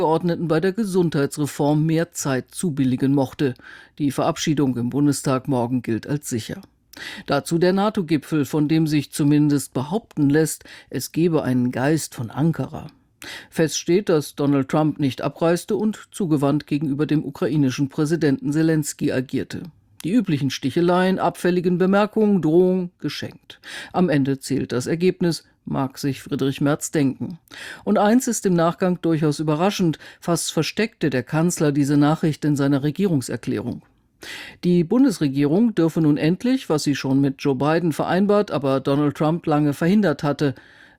Abgeordneten bei der Gesundheitsreform mehr Zeit zubilligen mochte. Die Verabschiedung im Bundestag morgen gilt als sicher. Dazu der NATO-Gipfel, von dem sich zumindest behaupten lässt, es gebe einen Geist von Ankara. Fest steht, dass Donald Trump nicht abreiste und zugewandt gegenüber dem ukrainischen Präsidenten Selenskyj agierte. Die üblichen Sticheleien, abfälligen Bemerkungen, Drohungen geschenkt. Am Ende zählt das Ergebnis, mag sich Friedrich Merz denken. Und eins ist im Nachgang durchaus überraschend, fast versteckte der Kanzler diese Nachricht in seiner Regierungserklärung. Die Bundesregierung dürfe nun endlich, was sie schon mit Joe Biden vereinbart, aber Donald Trump lange verhindert hatte,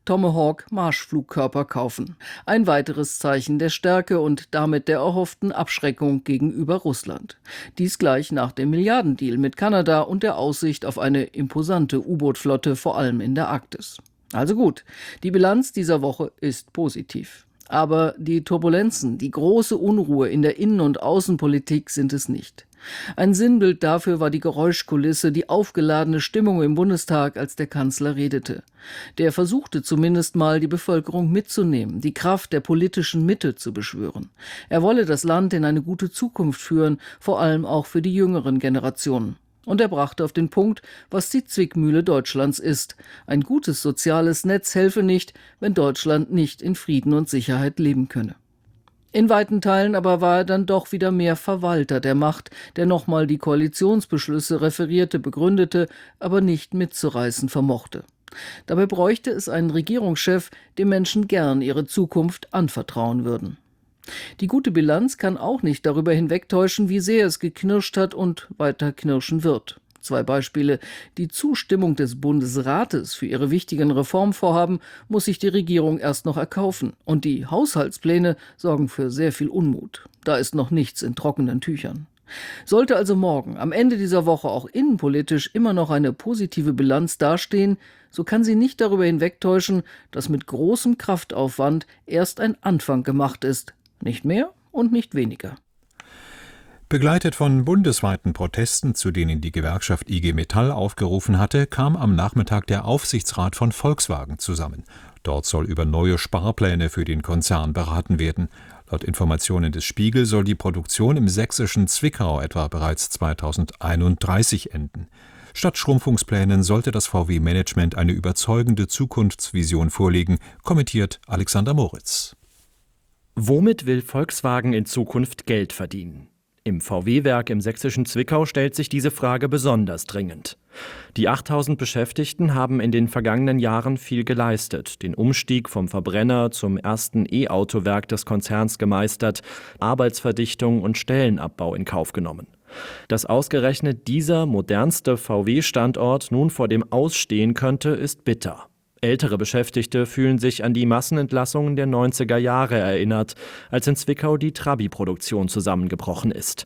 Tomahawk-Marschflugkörper kaufen. Ein weiteres Zeichen der Stärke und damit der erhofften Abschreckung gegenüber Russland. Dies gleich nach dem Milliardendeal mit Kanada und der Aussicht auf eine imposante U-Boot-Flotte, vor allem in der Arktis. Also gut, die Bilanz dieser Woche ist positiv. Aber die Turbulenzen, die große Unruhe in der Innen- und Außenpolitik sind es nicht. Ein Sinnbild dafür war die Geräuschkulisse, die aufgeladene Stimmung im Bundestag, als der Kanzler redete. Der versuchte zumindest mal, die Bevölkerung mitzunehmen, die Kraft der politischen Mitte zu beschwören. Er wolle das Land in eine gute Zukunft führen, vor allem auch für die jüngeren Generationen. Und er brachte auf den Punkt, was die Zwickmühle Deutschlands ist. Ein gutes soziales Netz helfe nicht, wenn Deutschland nicht in Frieden und Sicherheit leben könne. In weiten Teilen aber war er dann doch wieder mehr Verwalter der Macht, der nochmal die Koalitionsbeschlüsse referierte, begründete, aber nicht mitzureißen vermochte. Dabei bräuchte es einen Regierungschef, dem Menschen gern ihre Zukunft anvertrauen würden. Die gute Bilanz kann auch nicht darüber hinwegtäuschen, wie sehr es geknirscht hat und weiter knirschen wird. 2 Beispiele. Die Zustimmung des Bundesrates für ihre wichtigen Reformvorhaben muss sich die Regierung erst noch erkaufen. Und die Haushaltspläne sorgen für sehr viel Unmut. Da ist noch nichts in trockenen Tüchern. Sollte also morgen, am Ende dieser Woche, auch innenpolitisch immer noch eine positive Bilanz dastehen, so kann sie nicht darüber hinwegtäuschen, dass mit großem Kraftaufwand erst ein Anfang gemacht ist. Nicht mehr und nicht weniger. Begleitet von bundesweiten Protesten, zu denen die Gewerkschaft IG Metall aufgerufen hatte, kam am Nachmittag der Aufsichtsrat von Volkswagen zusammen. Dort soll über neue Sparpläne für den Konzern beraten werden. Laut Informationen des Spiegel soll die Produktion im sächsischen Zwickau etwa bereits 2031 enden. Statt Schrumpfungsplänen sollte das VW-Management eine überzeugende Zukunftsvision vorlegen, kommentiert Alexander Moritz. Womit will Volkswagen in Zukunft Geld verdienen? Im VW-Werk im sächsischen Zwickau stellt sich diese Frage besonders dringend. Die 8000 Beschäftigten haben in den vergangenen Jahren viel geleistet, den Umstieg vom Verbrenner zum ersten E-Auto-Werk des Konzerns gemeistert, Arbeitsverdichtung und Stellenabbau in Kauf genommen. Dass ausgerechnet dieser modernste VW-Standort nun vor dem Aus stehen könnte, ist bitter. Ältere Beschäftigte fühlen sich an die Massenentlassungen der 90er Jahre erinnert, als in Zwickau die Trabi-Produktion zusammengebrochen ist.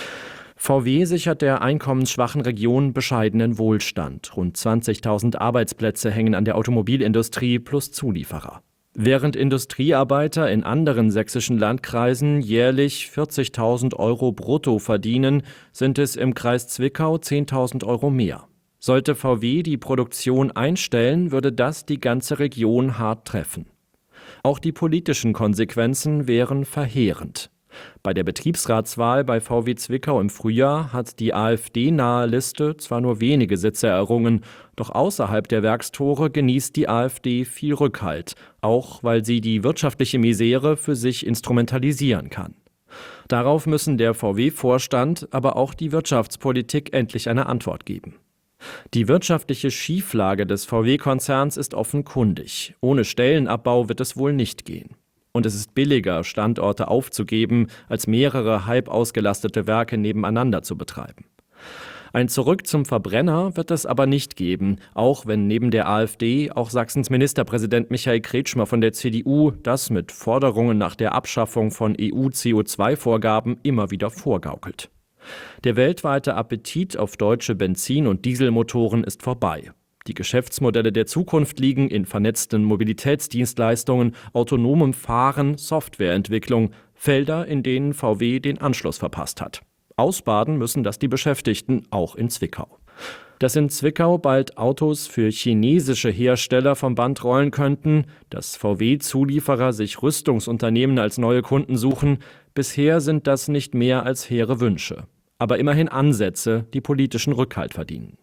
VW sichert der einkommensschwachen Region bescheidenen Wohlstand. Rund 20.000 Arbeitsplätze hängen an der Automobilindustrie plus Zulieferer. Während Industriearbeiter in anderen sächsischen Landkreisen jährlich 40.000 Euro brutto verdienen, sind es im Kreis Zwickau 10.000 Euro mehr. Sollte VW die Produktion einstellen, würde das die ganze Region hart treffen. Auch die politischen Konsequenzen wären verheerend. Bei der Betriebsratswahl bei VW Zwickau im Frühjahr hat die AfD-nahe Liste zwar nur wenige Sitze errungen, doch außerhalb der Werkstore genießt die AfD viel Rückhalt, auch weil sie die wirtschaftliche Misere für sich instrumentalisieren kann. Darauf müssen der VW-Vorstand, aber auch die Wirtschaftspolitik endlich eine Antwort geben. Die wirtschaftliche Schieflage des VW-Konzerns ist offenkundig. Ohne Stellenabbau wird es wohl nicht gehen. Und es ist billiger, Standorte aufzugeben, als mehrere halb ausgelastete Werke nebeneinander zu betreiben. Ein Zurück zum Verbrenner wird es aber nicht geben, auch wenn neben der AfD auch Sachsens Ministerpräsident Michael Kretschmer von der CDU das mit Forderungen nach der Abschaffung von EU-CO2-Vorgaben immer wieder vorgaukelt. Der weltweite Appetit auf deutsche Benzin- und Dieselmotoren ist vorbei. Die Geschäftsmodelle der Zukunft liegen in vernetzten Mobilitätsdienstleistungen, autonomem Fahren, Softwareentwicklung, Felder, in denen VW den Anschluss verpasst hat. Ausbaden müssen das die Beschäftigten auch in Zwickau. Dass in Zwickau bald Autos für chinesische Hersteller vom Band rollen könnten, dass VW-Zulieferer sich Rüstungsunternehmen als neue Kunden suchen, bisher sind das nicht mehr als hehre Wünsche. Aber immerhin Ansätze, die politischen Rückhalt verdienen.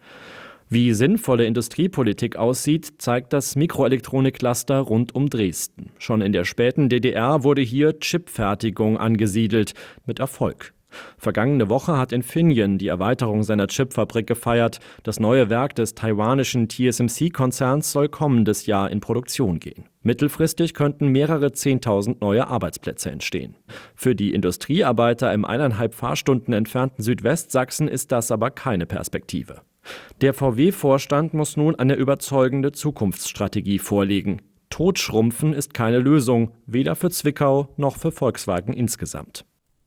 Wie sinnvolle Industriepolitik aussieht, zeigt das Mikroelektronik-Cluster rund um Dresden. Schon in der späten DDR wurde hier Chipfertigung angesiedelt, mit Erfolg. Vergangene Woche hat Infineon die Erweiterung seiner Chipfabrik gefeiert. Das neue Werk des taiwanischen TSMC-Konzerns soll kommendes Jahr in Produktion gehen. Mittelfristig könnten mehrere 10.000 neue Arbeitsplätze entstehen. Für die Industriearbeiter im 1,5 Fahrstunden entfernten Südwestsachsen ist das aber keine Perspektive. Der VW-Vorstand muss nun eine überzeugende Zukunftsstrategie vorlegen. Totschrumpfen ist keine Lösung, weder für Zwickau noch für Volkswagen insgesamt.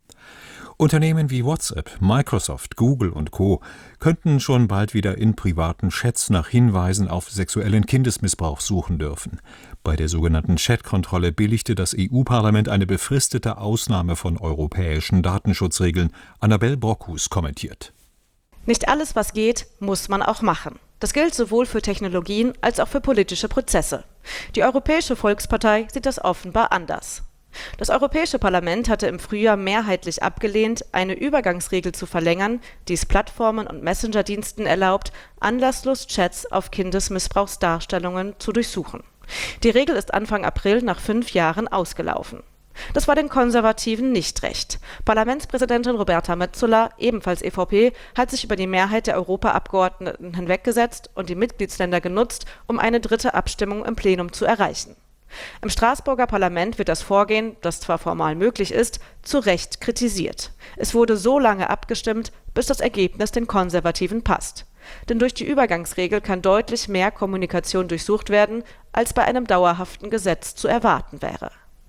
Unternehmen wie WhatsApp, Microsoft, Google und Co. könnten schon bald wieder in privaten Chats nach Hinweisen auf sexuellen Kindesmissbrauch suchen dürfen. Bei der sogenannten Chatkontrolle billigte das EU-Parlament eine befristete Ausnahme von europäischen Datenschutzregeln. Annabel Brockhus kommentiert. Nicht alles, was geht, muss man auch machen. Das gilt sowohl für Technologien als auch für politische Prozesse. Die Europäische Volkspartei sieht das offenbar anders. Das Europäische Parlament hatte im Frühjahr mehrheitlich abgelehnt, eine Übergangsregel zu verlängern, die es Plattformen und Messenger-Diensten erlaubt, anlasslos Chats auf Kindesmissbrauchsdarstellungen zu durchsuchen. Die Regel ist Anfang April nach 5 Jahren ausgelaufen. Das war den Konservativen nicht recht. Parlamentspräsidentin Roberta Metsola, ebenfalls EVP, hat sich über die Mehrheit der Europaabgeordneten hinweggesetzt und die Mitgliedsländer genutzt, um eine dritte Abstimmung im Plenum zu erreichen. Im Straßburger Parlament wird das Vorgehen, das zwar formal möglich ist, zu Recht kritisiert. Es wurde so lange abgestimmt, bis das Ergebnis den Konservativen passt. Denn durch die Übergangsregel kann deutlich mehr Kommunikation durchsucht werden, als bei einem dauerhaften Gesetz zu erwarten wäre.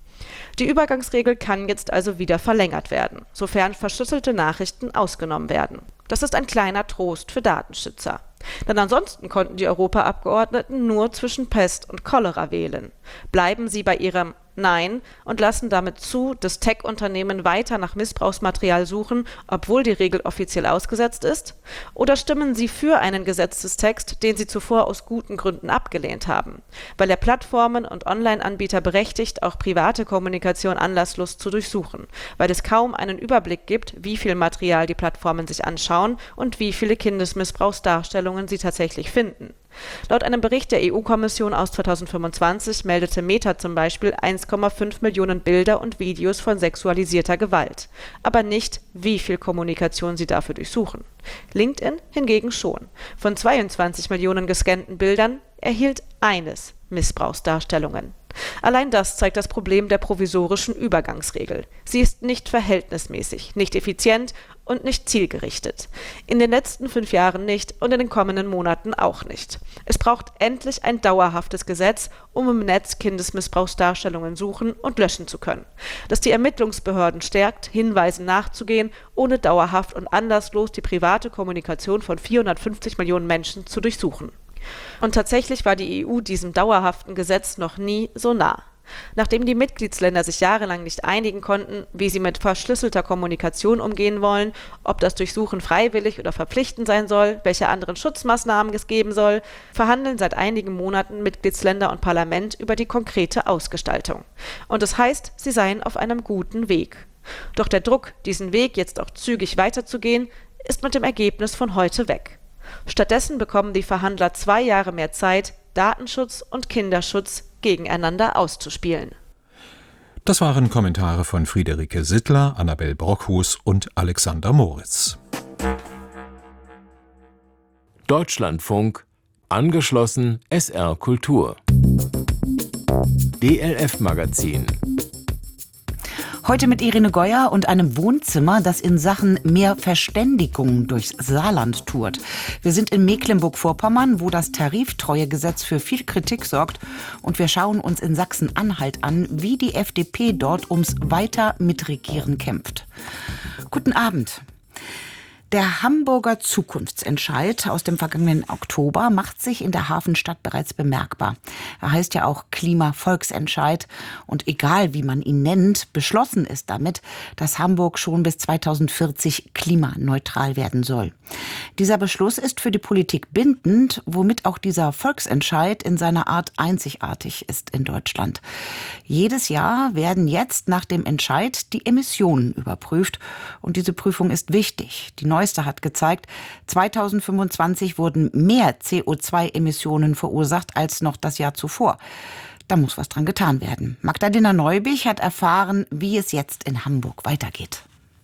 Die Übergangsregel kann jetzt also wieder verlängert werden, sofern verschlüsselte Nachrichten ausgenommen werden. Das ist ein kleiner Trost für Datenschützer. Denn ansonsten konnten die Europaabgeordneten nur zwischen Pest und Cholera wählen. Bleiben sie bei ihrem Nein und lassen damit zu, dass Tech-Unternehmen weiter nach Missbrauchsmaterial suchen, obwohl die Regel offiziell ausgesetzt ist? Oder stimmen sie für einen Gesetzestext, den sie zuvor aus guten Gründen abgelehnt haben, weil er Plattformen und Online-Anbieter berechtigt, auch private Kommunikation anlasslos zu durchsuchen, weil es kaum einen Überblick gibt, wie viel Material die Plattformen sich anschauen und wie viele Kindesmissbrauchsdarstellungen sie tatsächlich finden. Laut einem Bericht der EU-Kommission aus 2025 meldete Meta zum Beispiel 1,5 Millionen Bilder und Videos von sexualisierter Gewalt, aber nicht, wie viel Kommunikation sie dafür durchsuchen. LinkedIn hingegen schon. Von 22 Millionen gescannten Bildern erhielt eines Missbrauchsdarstellungen. Allein das zeigt das Problem der provisorischen Übergangsregel. Sie ist nicht verhältnismäßig, nicht effizient und nicht zielgerichtet. In den letzten 5 Jahren nicht und in den kommenden Monaten auch nicht. Es braucht endlich ein dauerhaftes Gesetz, um im Netz Kindesmissbrauchsdarstellungen suchen und löschen zu können. Das die Ermittlungsbehörden stärkt, Hinweisen nachzugehen, ohne dauerhaft und anlasslos die private Kommunikation von 450 Millionen Menschen zu durchsuchen. Und tatsächlich war die EU diesem dauerhaften Gesetz noch nie so nah. Nachdem die Mitgliedsländer sich jahrelang nicht einigen konnten, wie sie mit verschlüsselter Kommunikation umgehen wollen, ob das Durchsuchen freiwillig oder verpflichtend sein soll, welche anderen Schutzmaßnahmen es geben soll, verhandeln seit einigen Monaten Mitgliedsländer und Parlament über die konkrete Ausgestaltung. Und es heißt, sie seien auf einem guten Weg. Doch der Druck, diesen Weg jetzt auch zügig weiterzugehen, ist mit dem Ergebnis von heute weg. Stattdessen bekommen die Verhandler 2 Jahre mehr Zeit, Datenschutz und Kinderschutz gegeneinander auszuspielen. Das waren Kommentare von Friederike Sittler, Annabel Brockhus und Alexander Moritz. Deutschlandfunk, angeschlossen SR Kultur. DLF Magazin. Heute mit Irene Geuer und einem Wohnzimmer, das in Sachen mehr Verständigung durchs Saarland tourt. Wir sind in Mecklenburg-Vorpommern, wo das Tariftreuegesetz für viel Kritik sorgt. Und wir schauen uns in Sachsen-Anhalt an, wie die FDP dort ums Weiter-Mitregieren kämpft. Guten Abend. Der Hamburger Zukunftsentscheid aus dem vergangenen Oktober macht sich in der Hafenstadt bereits bemerkbar. Er heißt ja auch Klimavolksentscheid. Und egal wie man ihn nennt, beschlossen ist damit, dass Hamburg schon bis 2040 klimaneutral werden soll. Dieser Beschluss ist für die Politik bindend, womit auch dieser Volksentscheid in seiner Art einzigartig ist in Deutschland. Jedes Jahr werden jetzt nach dem Entscheid die Emissionen überprüft. Und diese Prüfung ist wichtig. Die neueste hat gezeigt, 2025 wurden mehr CO2-Emissionen verursacht als noch das Jahr zuvor. Da muss was dran getan werden. Magdalena Neubich hat erfahren, wie es jetzt in Hamburg weitergeht.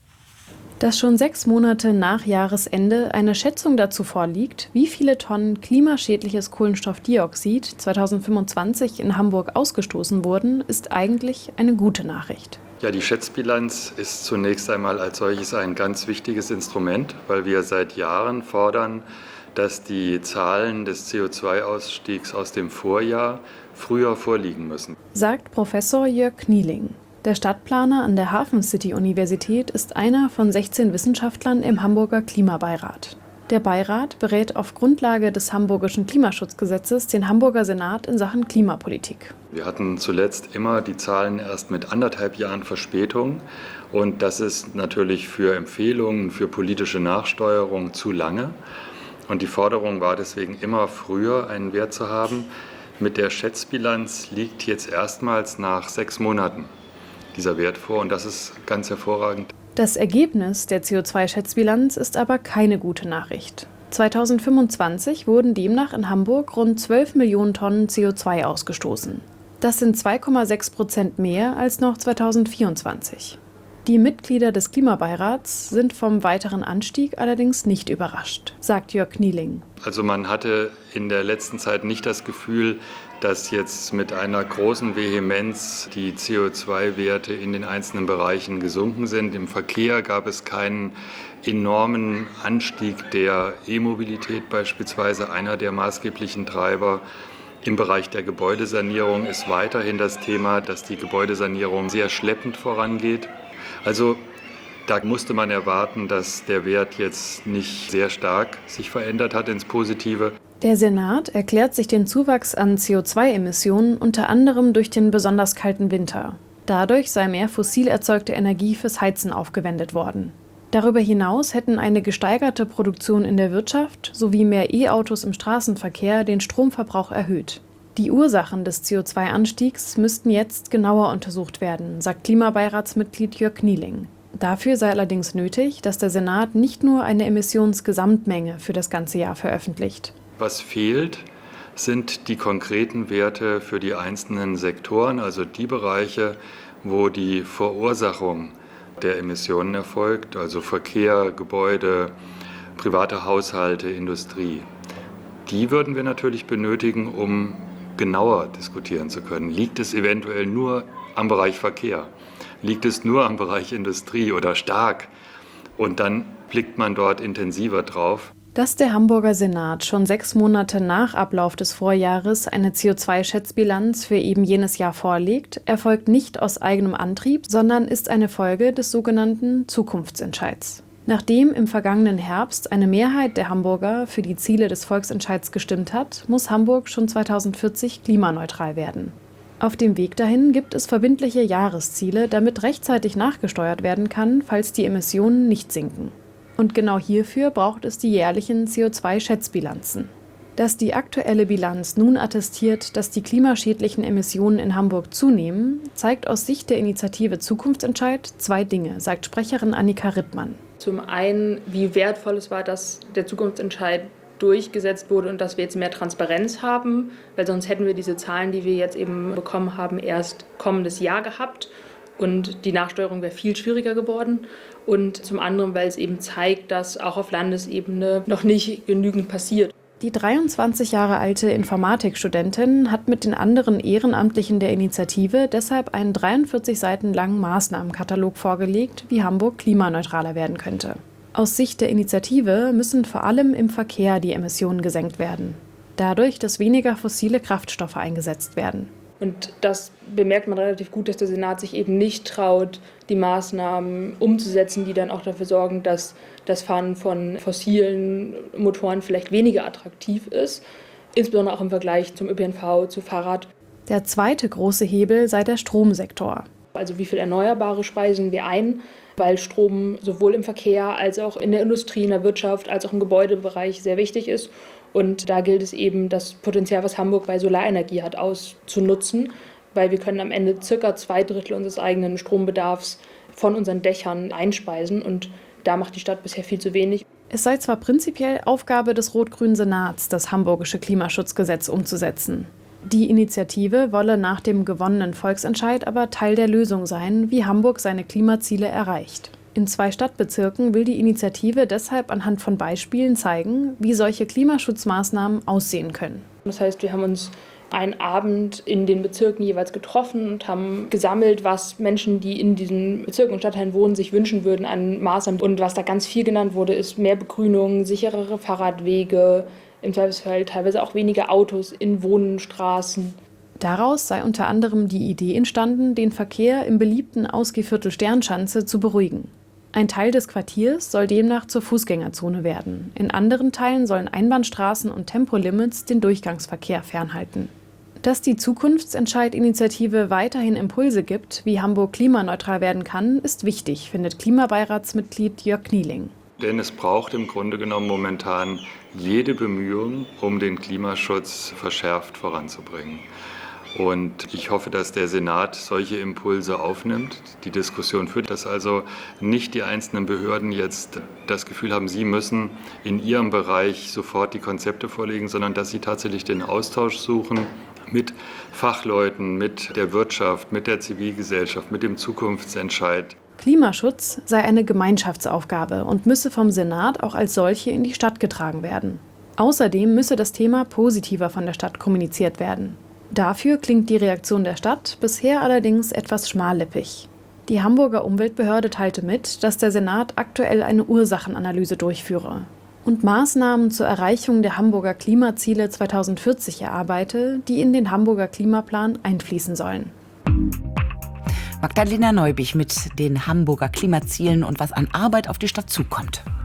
Dass schon 6 Monate nach Jahresende eine Schätzung dazu vorliegt, wie viele Tonnen klimaschädliches Kohlenstoffdioxid 2025 in Hamburg ausgestoßen wurden, ist eigentlich eine gute Nachricht. Ja, die Schätzbilanz ist zunächst einmal als solches ein ganz wichtiges Instrument, weil wir seit Jahren fordern, dass die Zahlen des CO2-Ausstiegs aus dem Vorjahr früher vorliegen müssen. Sagt Professor Jörg Knieling. Der Stadtplaner an der Hafen City Universität ist einer von 16 Wissenschaftlern im Hamburger Klimabeirat. Der Beirat berät auf Grundlage des Hamburgischen Klimaschutzgesetzes den Hamburger Senat in Sachen Klimapolitik. Wir hatten zuletzt immer die Zahlen erst mit 1,5 Jahren Verspätung. Und das ist natürlich für Empfehlungen, für politische Nachsteuerung zu lange. Und die Forderung war deswegen immer früher einen Wert zu haben. Mit der Schätzbilanz liegt jetzt erstmals nach 6 Monaten dieser Wert vor. Und das ist ganz hervorragend. Das Ergebnis der CO2-Schätzbilanz ist aber keine gute Nachricht. 2025 wurden demnach in Hamburg rund 12 Millionen Tonnen CO2 ausgestoßen. Das sind 2,6% mehr als noch 2024. Die Mitglieder des Klimabeirats sind vom weiteren Anstieg allerdings nicht überrascht, sagt Jörg Knieling. Also man hatte in der letzten Zeit nicht das Gefühl, dass jetzt mit einer großen Vehemenz die CO2-Werte in den einzelnen Bereichen gesunken sind. Im Verkehr gab es keinen enormen Anstieg der E-Mobilität beispielsweise, einer der maßgeblichen Treiber. Im Bereich der Gebäudesanierung ist weiterhin das Thema, dass die Gebäudesanierung sehr schleppend vorangeht. Also da musste man erwarten, dass der Wert jetzt nicht sehr stark sich verändert hat ins Positive. Der Senat erklärt sich den Zuwachs an CO2-Emissionen unter anderem durch den besonders kalten Winter. Dadurch sei mehr fossil erzeugte Energie fürs Heizen aufgewendet worden. Darüber hinaus hätten eine gesteigerte Produktion in der Wirtschaft sowie mehr E-Autos im Straßenverkehr den Stromverbrauch erhöht. Die Ursachen des CO2-Anstiegs müssten jetzt genauer untersucht werden, sagt Klimabeiratsmitglied Jörg Knieling. Dafür sei allerdings nötig, dass der Senat nicht nur eine Emissionsgesamtmenge für das ganze Jahr veröffentlicht. Was fehlt, sind die konkreten Werte für die einzelnen Sektoren, also die Bereiche, wo die Verursachung der Emissionen erfolgt, also Verkehr, Gebäude, private Haushalte, Industrie. Die würden wir natürlich benötigen, um genauer diskutieren zu können. Liegt es eventuell nur am Bereich Verkehr? Liegt es nur am Bereich Industrie oder stark? Und dann blickt man dort intensiver drauf. Dass der Hamburger Senat schon 6 Monate nach Ablauf des Vorjahres eine CO2-Schätzbilanz für eben jenes Jahr vorlegt, erfolgt nicht aus eigenem Antrieb, sondern ist eine Folge des sogenannten Zukunftsentscheids. Nachdem im vergangenen Herbst eine Mehrheit der Hamburger für die Ziele des Volksentscheids gestimmt hat, muss Hamburg schon 2040 klimaneutral werden. Auf dem Weg dahin gibt es verbindliche Jahresziele, damit rechtzeitig nachgesteuert werden kann, falls die Emissionen nicht sinken. Und genau hierfür braucht es die jährlichen CO2-Schätzbilanzen. Dass die aktuelle Bilanz nun attestiert, dass die klimaschädlichen Emissionen in Hamburg zunehmen, zeigt aus Sicht der Initiative Zukunftsentscheid 2 Dinge, sagt Sprecherin Annika Rittmann. Zum einen, wie wertvoll es war, dass der Zukunftsentscheid durchgesetzt wurde und dass wir jetzt mehr Transparenz haben, weil sonst hätten wir diese Zahlen, die wir jetzt eben bekommen haben, erst kommendes Jahr gehabt. Und die Nachsteuerung wäre viel schwieriger geworden. Und zum anderen, weil es eben zeigt, dass auch auf Landesebene noch nicht genügend passiert. Die 23 Jahre alte Informatikstudentin hat mit den anderen Ehrenamtlichen der Initiative deshalb einen 43 Seiten langen Maßnahmenkatalog vorgelegt, wie Hamburg klimaneutraler werden könnte. Aus Sicht der Initiative müssen vor allem im Verkehr die Emissionen gesenkt werden. Dadurch, dass weniger fossile Kraftstoffe eingesetzt werden. Und das bemerkt man relativ gut, dass der Senat sich eben nicht traut, die Maßnahmen umzusetzen, die dann auch dafür sorgen, dass das Fahren von fossilen Motoren vielleicht weniger attraktiv ist, insbesondere auch im Vergleich zum ÖPNV, zu Fahrrad. Der zweite große Hebel sei der Stromsektor. Also wie viel Erneuerbare speisen wir ein, weil Strom sowohl im Verkehr als auch in der Industrie, in der Wirtschaft, als auch im Gebäudebereich sehr wichtig ist. Und da gilt es eben, das Potenzial, was Hamburg bei Solarenergie hat, auszunutzen, weil wir können am Ende ca. 2/3 unseres eigenen Strombedarfs von unseren Dächern einspeisen. Und da macht die Stadt bisher viel zu wenig. Es sei zwar prinzipiell Aufgabe des rot-grünen Senats, das Hamburgische Klimaschutzgesetz umzusetzen. Die Initiative wolle nach dem gewonnenen Volksentscheid aber Teil der Lösung sein, wie Hamburg seine Klimaziele erreicht. In 2 Stadtbezirken will die Initiative deshalb anhand von Beispielen zeigen, wie solche Klimaschutzmaßnahmen aussehen können. Das heißt, wir haben uns einen Abend in den Bezirken jeweils getroffen und haben gesammelt, was Menschen, die in diesen Bezirken und Stadtteilen wohnen, sich wünschen würden an Maßnahmen. Und was da ganz viel genannt wurde, ist mehr Begrünung, sicherere Fahrradwege, im Zweifelsfall teilweise auch weniger Autos in Wohnstraßen. Daraus sei unter anderem die Idee entstanden, den Verkehr im beliebten Ausgehviertel Sternschanze zu beruhigen. Ein Teil des Quartiers soll demnach zur Fußgängerzone werden. In anderen Teilen sollen Einbahnstraßen und Tempolimits den Durchgangsverkehr fernhalten. Dass die Zukunftsentscheid-Initiative weiterhin Impulse gibt, wie Hamburg klimaneutral werden kann, ist wichtig, findet Klimabeiratsmitglied Jörg Knieling. Denn es braucht im Grunde genommen momentan jede Bemühung, um den Klimaschutz verschärft voranzubringen. Und ich hoffe, dass der Senat solche Impulse aufnimmt, die Diskussion führt, dass also nicht die einzelnen Behörden jetzt das Gefühl haben, sie müssen in ihrem Bereich sofort die Konzepte vorlegen, sondern dass sie tatsächlich den Austausch suchen mit Fachleuten, mit der Wirtschaft, mit der Zivilgesellschaft, mit dem Zukunftsentscheid. Klimaschutz sei eine Gemeinschaftsaufgabe und müsse vom Senat auch als solche in die Stadt getragen werden. Außerdem müsse das Thema positiver von der Stadt kommuniziert werden. Dafür klingt die Reaktion der Stadt bisher allerdings etwas schmallippig. Die Hamburger Umweltbehörde teilte mit, dass der Senat aktuell eine Ursachenanalyse durchführe und Maßnahmen zur Erreichung der Hamburger Klimaziele 2040 erarbeite, die in den Hamburger Klimaplan einfließen sollen. Magdalena Neubich mit den Hamburger Klimazielen und was an Arbeit auf die Stadt zukommt.